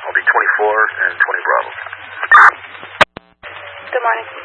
I'll be 24 and 20 Bravo. Good morning.